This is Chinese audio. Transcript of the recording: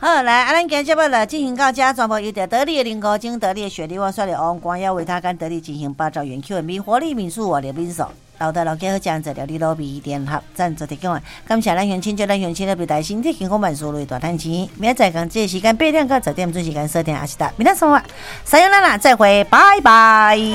好，来，咱今日节目了进行到这，全部由得力的林高精、得力的雪梨旺、帅的王光耀为他跟得力进行8兆元 Q 的米活力民宿我的民宿。老的老家好，这样子料理路边店合赞助提供的，感谢咱乡亲，祝咱乡亲的大身体健康万事如意大赚钱。明仔载这个时间8点到10点准时间收听阿西达，明天说话，撒由那拉，再会，拜拜。